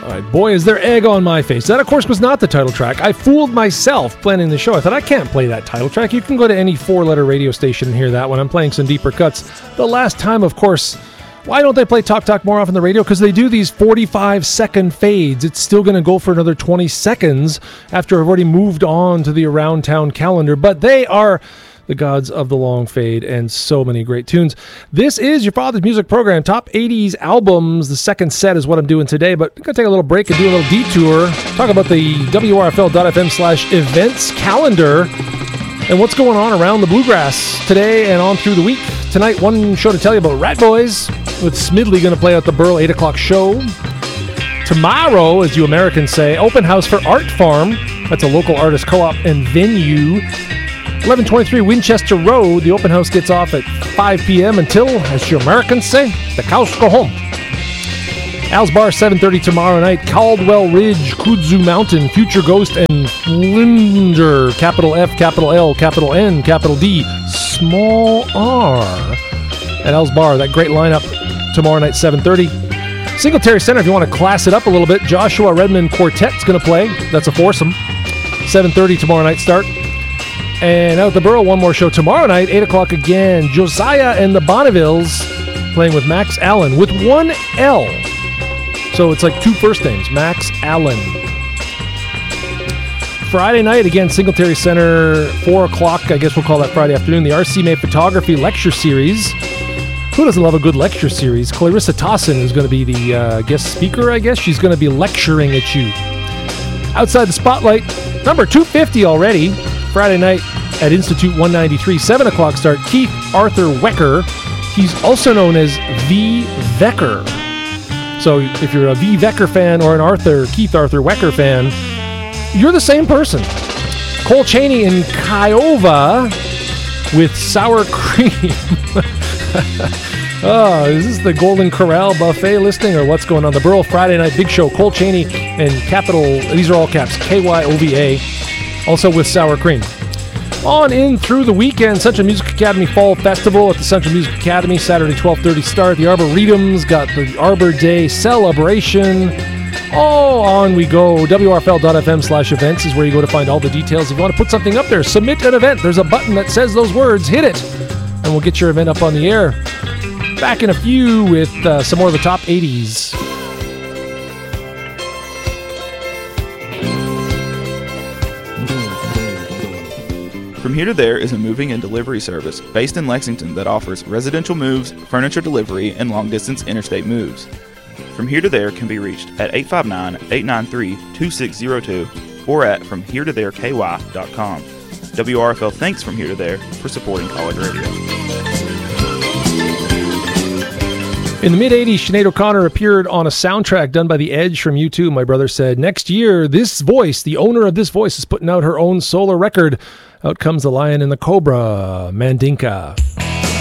All right, boy, is there egg on my face. That, of course, was not the title track. I fooled myself planning the show. I thought, I can't play that title track. You can go to any four-letter radio station and hear that one. I'm playing some deeper cuts. The last time, of course, why don't they play Talk Talk more often on the radio? Because they do these 45-second fades. It's still going to go for another 20 seconds after I've already moved on to the Around Town calendar. But they are the gods of the long fade, and so many great tunes. This is your father's music program, Top 80s Albums. The second set is what I'm doing today, but I'm going to take a little break and do a little detour, talk about the WRFL.FM/events calendar and what's going on around the bluegrass today and on through the week. Tonight, one show to tell you about Rat Boys, with Smidley going to play at the Burl 8 o'clock show. Tomorrow, as you Americans say, open house for Art Farm. That's a local artist co-op and venue. 1123 Winchester Road. The open house gets off at 5 p.m. until, as you Americans say, the cows go home. Al's Bar, 7:30 tomorrow night. Caldwell Ridge, Kudzu Mountain, Future Ghost, and Flinder. Capital F, capital L, capital N, capital D, small r. At Al's Bar. That great lineup tomorrow night, 7:30. Singletary Center, if you want to class it up a little bit, Joshua Redmond Quartet's going to play. That's a foursome. 7:30 tomorrow night start. And out at the Burl, one more show tomorrow night, 8 o'clock again. Josiah and the Bonnevilles playing with Max Allen with one L. So it's like two first names, Max Allen. Friday night, again, Singletary Center, 4 o'clock. I guess we'll call that Friday afternoon. The R.C. May Photography Lecture Series. Who doesn't love a good lecture series? Clarissa Tossin is going to be the guest speaker, I guess. She's going to be lecturing at you. Outside the Spotlight, number 250 already. Friday night at Institute 193, 7 o'clock start. Keith Arthur Wecker. He's also known as V. Vecker. So if you're a V. Vecker fan or an Keith Arthur Wecker fan, you're the same person. Cole Chaney in Kiowa with sour cream. Oh, is this the Golden Corral buffet listing or what's going on? The Burl Friday night big show. Cole Chaney and capital, these are all caps, KYOVA. Also with sour cream. On in through the weekend, Central Music Academy Fall Festival at the Central Music Academy, Saturday 12:30 start. The Arboretum's got the Arbor Day celebration. Oh, on we go. WRFL.FM/events is where you go to find all the details. If you want to put something up there, submit an event. There's a button that says those words. Hit it, and we'll get your event up on the air. Back in a few with some more of the top 80s. From Here to There is a moving and delivery service based in Lexington that offers residential moves, furniture delivery, and long-distance interstate moves. From Here to There can be reached at 859-893-2602 or at FromHereToThereKY.com. WRFL thanks From Here to There for supporting college radio. In the mid-'80s, Sinead O'Connor appeared on a soundtrack done by The Edge from U2. My brother said, next year, this voice, the owner of this voice, is putting out her own solo record. Out comes the lion and the cobra, Mandinka.